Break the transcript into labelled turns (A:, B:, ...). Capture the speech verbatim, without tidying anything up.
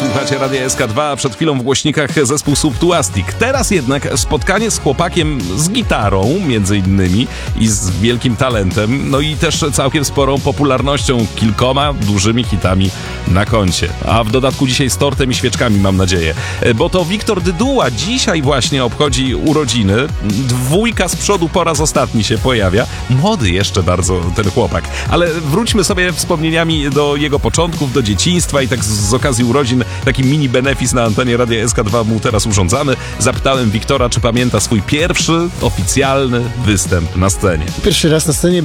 A: Słuchacie Radia S K dwa, a przed chwilą w głośnikach zespół Subtuastic. Teraz jednak spotkanie z chłopakiem z gitarą, między innymi, i z wielkim talentem, no i też całkiem sporą popularnością, kilkoma dużymi hitami na koncie. A w dodatku dzisiaj z tortem i świeczkami, mam nadzieję. Bo to Wiktor Dyduła dzisiaj właśnie obchodzi urodziny. Dwójka z przodu po raz ostatni się pojawia. Młody jeszcze bardzo ten chłopak. Ale wróćmy sobie wspomnieniami do jego początków, do dzieciństwa i tak z, z okazji urodzin taki mini benefis na antenie Radia S K dwa mu teraz urządzamy. Zapytałem Wiktora, czy pamięta swój pierwszy oficjalny występ na scenie.
B: Pierwszy raz na scenie